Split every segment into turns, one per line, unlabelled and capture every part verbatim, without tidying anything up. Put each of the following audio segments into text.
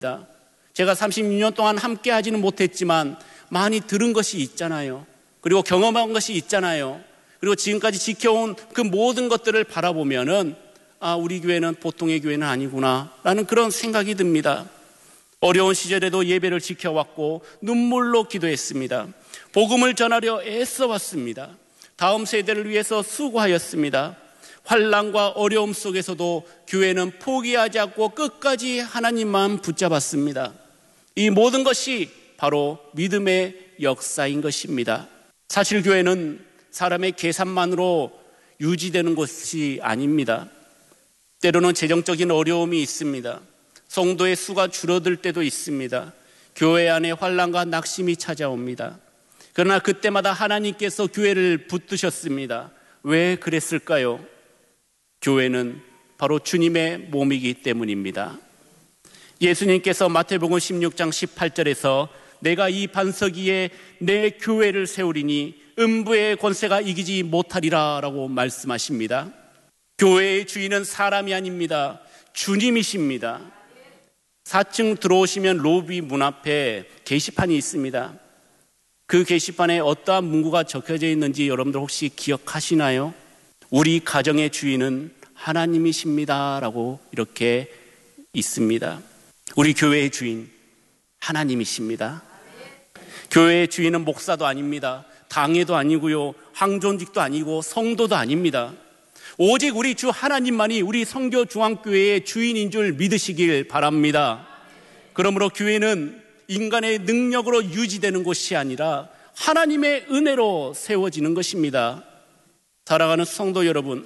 제가 삼십육 년 동안 함께 하지는 못했지만 많이 들은 것이 있잖아요. 그리고 경험한 것이 있잖아요. 그리고 지금까지 지켜온 그 모든 것들을 바라보면은 아, 우리 교회는 보통의 교회는 아니구나 라는 그런 생각이 듭니다. 어려운 시절에도 예배를 지켜왔고 눈물로 기도했습니다. 복음을 전하려 애써왔습니다. 다음 세대를 위해서 수고하였습니다. 환난과 어려움 속에서도 교회는 포기하지 않고 끝까지 하나님만 붙잡았습니다. 이 모든 것이 바로 믿음의 역사인 것입니다. 사실 교회는 사람의 계산만으로 유지되는 것이 아닙니다. 때로는 재정적인 어려움이 있습니다. 성도의 수가 줄어들 때도 있습니다. 교회 안에 환난과 낙심이 찾아옵니다. 그러나 그때마다 하나님께서 교회를 붙드셨습니다. 왜 그랬을까요? 교회는 바로 주님의 몸이기 때문입니다. 예수님께서 마태복음 십육 장 십팔 절에서 내가 이 반석 위에 내 교회를 세우리니 음부의 권세가 이기지 못하리라 라고 말씀하십니다. 교회의 주인은 사람이 아닙니다. 주님이십니다. 사 층 들어오시면 로비 문 앞에 게시판이 있습니다. 그 게시판에 어떠한 문구가 적혀져 있는지 여러분들 혹시 기억하시나요? 우리 가정의 주인은 하나님이십니다 라고 이렇게 있습니다. 우리 교회의 주인 하나님이십니다. 교회의 주인은 목사도 아닙니다. 당회도 아니고요, 항존직도 아니고 성도도 아닙니다. 오직 우리 주 하나님만이 우리 성교중앙교회의 주인인 줄 믿으시길 바랍니다. 그러므로 교회는 인간의 능력으로 유지되는 것이 아니라 하나님의 은혜로 세워지는 것입니다. 사랑하는 성도 여러분,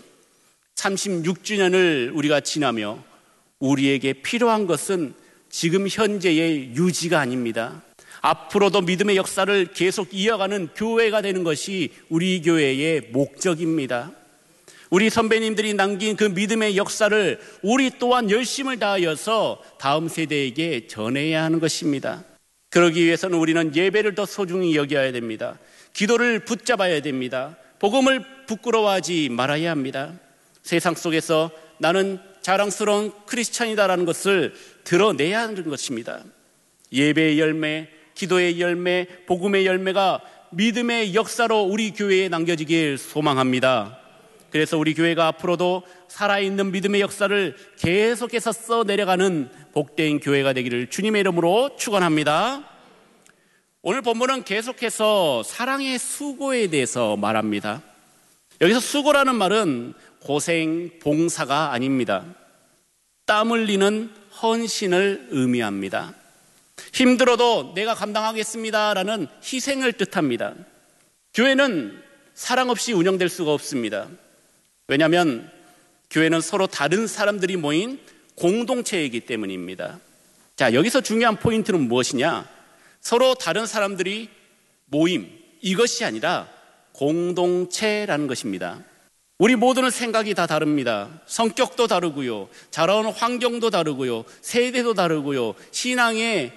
삼십육 주년을 우리가 지나며 우리에게 필요한 것은 지금 현재의 유지가 아닙니다. 앞으로도 믿음의 역사를 계속 이어가는 교회가 되는 것이 우리 교회의 목적입니다. 우리 선배님들이 남긴 그 믿음의 역사를 우리 또한 열심을 다하여서 다음 세대에게 전해야 하는 것입니다. 그러기 위해서는 우리는 예배를 더 소중히 여겨야 됩니다. 기도를 붙잡아야 됩니다. 복음을 부끄러워하지 말아야 합니다. 세상 속에서 나는 자랑스러운 크리스찬이다라는 것을 드러내야 하는 것입니다. 예배의 열매, 기도의 열매, 복음의 열매가 믿음의 역사로 우리 교회에 남겨지길 소망합니다. 그래서 우리 교회가 앞으로도 살아있는 믿음의 역사를 계속해서 써내려가는 복된 교회가 되기를 주님의 이름으로 축원합니다. 오늘 본문은 계속해서 사랑의 수고에 대해서 말합니다. 여기서 수고라는 말은 고생, 봉사가 아닙니다. 땀 흘리는 헌신을 의미합니다. 힘들어도 내가 감당하겠습니다라는 희생을 뜻합니다. 교회는 사랑 없이 운영될 수가 없습니다. 왜냐하면 교회는 서로 다른 사람들이 모인 공동체이기 때문입니다. 자, 여기서 중요한 포인트는 무엇이냐? 서로 다른 사람들이 모임, 이것이 아니라 공동체라는 것입니다. 우리 모두는 생각이 다 다릅니다. 성격도 다르고요, 자라온 환경도 다르고요, 세대도 다르고요, 신앙의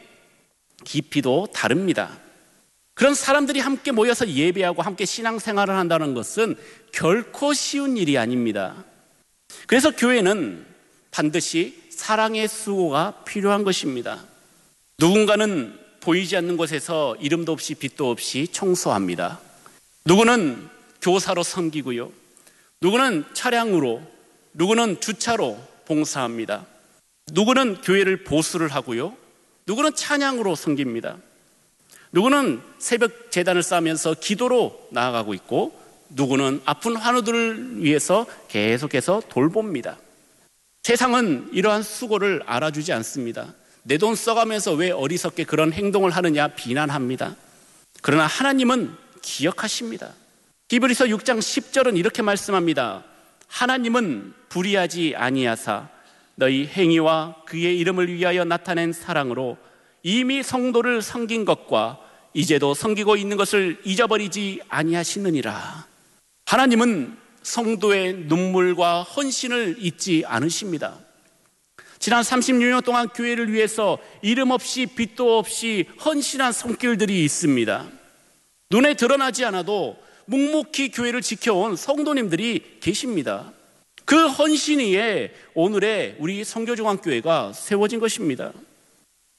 깊이도 다릅니다. 그런 사람들이 함께 모여서 예배하고 함께 신앙생활을 한다는 것은 결코 쉬운 일이 아닙니다. 그래서 교회는 반드시 사랑의 수고가 필요한 것입니다. 누군가는 보이지 않는 곳에서 이름도 없이 빛도 없이 청소합니다. 누구는 교사로 섬기고요, 누구는 차량으로, 누구는 주차로 봉사합니다. 누구는 교회를 보수를 하고요, 누구는 찬양으로 섬깁니다. 누구는 새벽 제단을 쌓으면서 기도로 나아가고 있고, 누구는 아픈 환우들을 위해서 계속해서 돌봅니다. 세상은 이러한 수고를 알아주지 않습니다. 내 돈 써가면서 왜 어리석게 그런 행동을 하느냐 비난합니다. 그러나 하나님은 기억하십니다. 히브리서 육 장 십 절은 이렇게 말씀합니다. 하나님은 불의하지 아니하사 너희 행위와 그의 이름을 위하여 나타낸 사랑으로 이미 성도를 섬긴 것과 이제도 섬기고 있는 것을 잊어버리지 아니하시느니라. 하나님은 성도의 눈물과 헌신을 잊지 않으십니다. 지난 삼십육 년 동안 교회를 위해서 이름 없이 빛도 없이 헌신한 손길들이 있습니다. 눈에 드러나지 않아도 묵묵히 교회를 지켜온 성도님들이 계십니다. 그 헌신 위에 오늘의 우리 성교중앙교회가 세워진 것입니다.